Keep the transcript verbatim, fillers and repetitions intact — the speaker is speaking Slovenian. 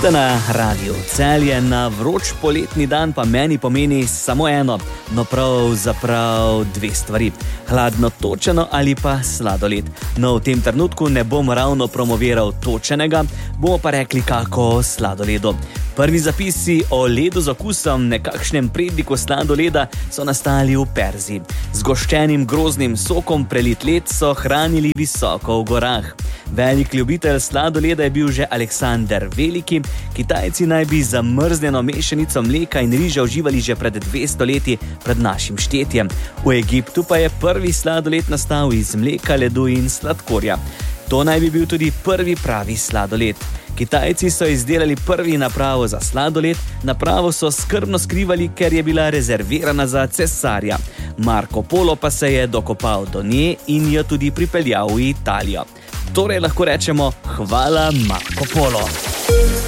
Ste na Radiu Celje, na vroč poletni dan pa meni pomeni samo eno, no pravzaprav dve stvari. Hladno točeno ali pa sladoled. No, v tem trenutku ne bom ravno promoviral točenega, bomo pa rekli kako sladoledu. Prvi zapisi o ledu z okusom, nekakšnem predniku sladoleda, so nastali v Perziji. Z goščenim groznim sokom prelit led so hranili visoko v gorah. Velik ljubitelj sladoleda je bil že Aleksander Veliki. Kitajci naj bi zamrznjeno mešanico mleka in riža uživali že pred dvesto leti pred našim štetjem. V Egiptu pa je prvi sladoled nastal iz mleka, ledu in sladkorja. To naj bi bil tudi prvi pravi sladoled. Kitajci so izdelali prvi napravo za sladoled, napravo so skrbno skrivali, ker je bila rezervirana za cesarja. Marko Polo pa se je dokopal do nje in jo tudi pripeljal v Italijo. Torej lahko rečemo hvala Marko Polo.